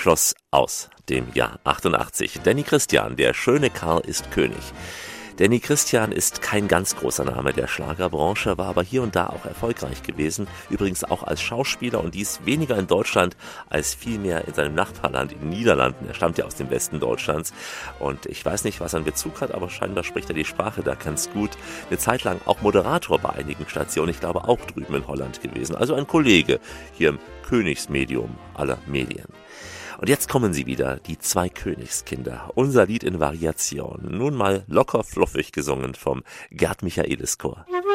Schloss aus dem Jahr 88. Danny Christian, der schöne Karl ist König. Danny Christian ist kein ganz großer Name der Schlagerbranche, war aber hier und da auch erfolgreich gewesen. Übrigens auch als Schauspieler und dies weniger in Deutschland als vielmehr in seinem Nachbarland, in den Niederlanden. Er stammt ja aus dem Westen Deutschlands und ich weiß nicht, was er in Bezug hat, aber scheinbar spricht er die Sprache da ganz gut. Eine Zeit lang auch Moderator bei einigen Stationen, ich glaube auch drüben in Holland gewesen. Also ein Kollege hier im Königsmedium aller Medien. Und jetzt kommen sie wieder, die zwei Königskinder, unser Lied in Variation, nun mal locker fluffig gesungen vom Gerd Michaelis Chor.